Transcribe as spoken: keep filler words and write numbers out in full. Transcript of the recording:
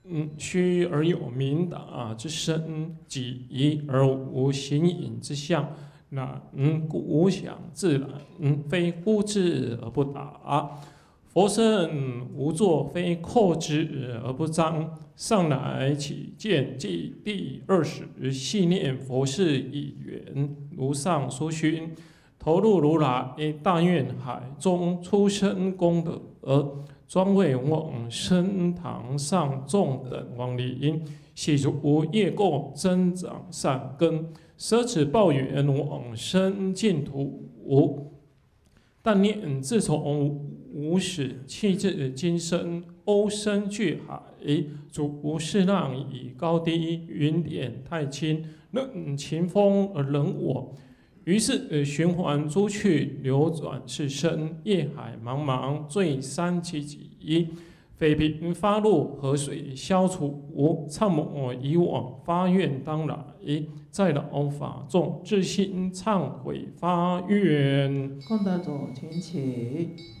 嗯，虚而有明达之身，己而无形影之象。那嗯，故想自然，嗯，非呼之而不达。佛身无作，非扣之而不彰。上来起见记第二十，系念佛事已圆，如上所熏，投入如来大愿海中，出生功德，专为往生堂上众等亡灵，洗除业垢，增长善根，舍此报缘往生净土。但念自从无始弃至今生，欧生巨海，主世浪以高低，云点太轻，任晴风而冷我。于是循环诸趣，流转是身，业海茫茫，罪三七级。匪平发怒，河水消除，忏悔以往，发愿当来，在老法众自心忏悔发愿。 供德主，请起。